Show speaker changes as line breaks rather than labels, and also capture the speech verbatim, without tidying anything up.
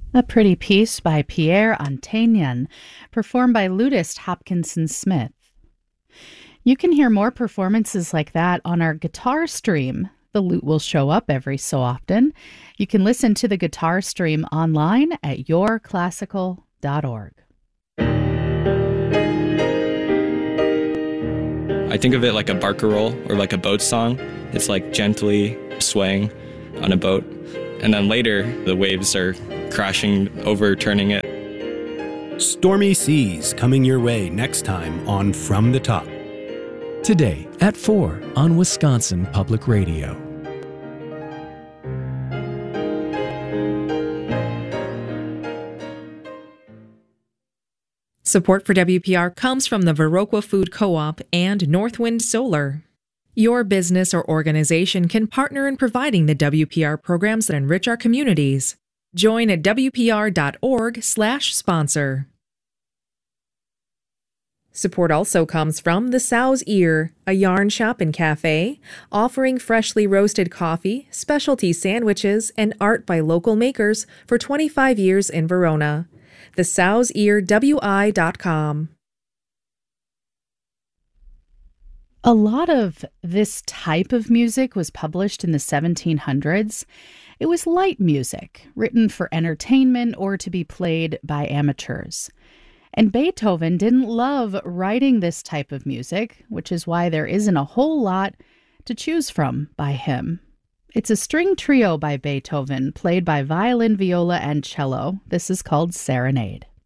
A pretty piece by Pierre Antaignan, performed by lutist Hopkinson Smith. You can hear more performances like that on our guitar stream. The lute will show up every so often. You can listen to the guitar stream online at your classical dot org.
I think of it like a barcarolle or like a boat song. It's like gently swaying on a boat. And then later, the waves are crashing, overturning it.
Stormy Seas coming your way next time on From the Top.
Today at four on Wisconsin Public Radio.
Support for W P R comes from the Viroqua Food Co-op and Northwind Solar. Your business or organization can partner in providing the W P R programs that enrich our communities. Join at W P R dot org slash sponsor. Support also comes from The Sow's Ear, a yarn shop and cafe, offering freshly roasted coffee, specialty sandwiches, and art by local makers for twenty-five years in Verona. The Sow's Ear W I dot com.
A lot of this type of music was published in the seventeen hundreds. It was light music, written for entertainment or to be played by amateurs. And Beethoven didn't love writing this type of music, which is why there isn't a whole lot to choose from by him. It's a string trio by Beethoven, played by violin, viola, and cello. This is called Serenade.